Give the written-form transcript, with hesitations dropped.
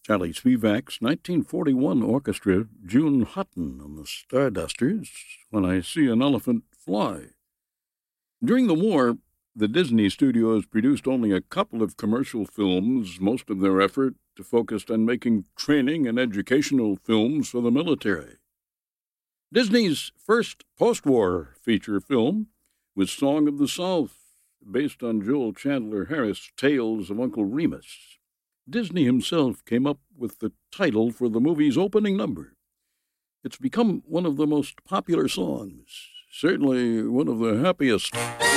Ali Spivak's 1941 orchestra, June Hutton on the Stardusters, When I See an Elephant Fly. During the war, the Disney studios produced only a couple of commercial films, most of their effort focused on making training and educational films for the military. Disney's first post-war feature film was Song of the South, based on Joel Chandler Harris' Tales of Uncle Remus. Disney himself came up with the title for the movie's opening number. It's become one of the most popular songs, certainly one of the happiest.